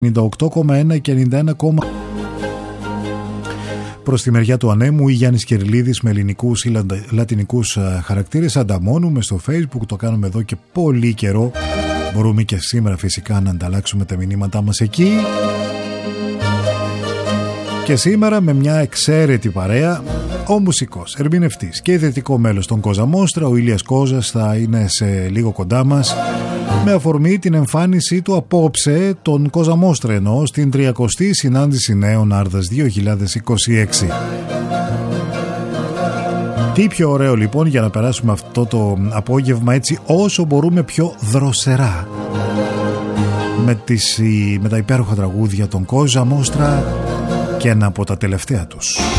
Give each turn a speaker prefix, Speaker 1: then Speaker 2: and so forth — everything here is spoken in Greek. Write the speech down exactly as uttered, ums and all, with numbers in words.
Speaker 1: ενενήντα οκτώ κόμμα ένα και ενενήντα ένα κόμμα ένα. Προς τη μεριά του ανέμου ή Γιάννης Κυριλίδης με ελληνικούς ή λατινικούς χαρακτήρες. Ανταμώνουμε στο Facebook, το κάνουμε εδώ και πολύ καιρό. Μπορούμε και σήμερα φυσικά να ανταλλάξουμε τα μηνύματά μας εκεί. Και σήμερα με μια εξαίρετη παρέα, ο μουσικός, ερμηνευτής και ιδρυτικό μέλος των Κόζα Μόστρα, ο Ηλίας Κόζας, θα είναι σε λίγο κοντά μας με αφορμή την εμφάνισή του απόψε, τον Κόζα Μόστρα εννοώ, στην τριακοστή συνάντηση νέων Άρδας δύο χιλιάδες είκοσι έξι. Τι πιο ωραίο λοιπόν για να περάσουμε αυτό το απόγευμα έτσι όσο μπορούμε πιο δροσερά με, τις, με τα υπέροχα τραγούδια των Κόζα Μόστρα και ένα από τα τελευταία τους.